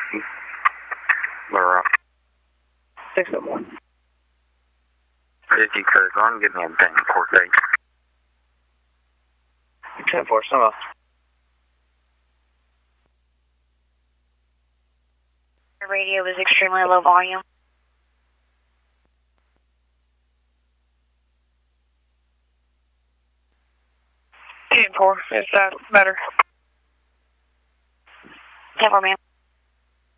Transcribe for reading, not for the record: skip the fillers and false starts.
Laura. 601. 50 Kurt, go on and get me a thing, Port Bay. 10-4, some else. The radio was extremely low volume. 10-4, is that better? 10-4, ma'am.